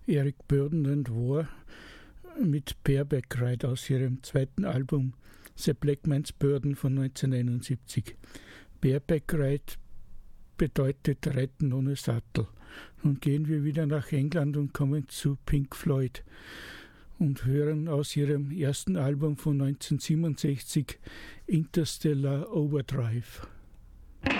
Eric Burdon and War mit Bareback Ride aus ihrem zweiten Album The Black Man's Burden von 1971. Bareback Ride bedeutet Reiten ohne Sattel. Nun gehen wir wieder nach England und kommen zu Pink Floyd und hören aus ihrem ersten Album von 1967 Interstellar Overdrive.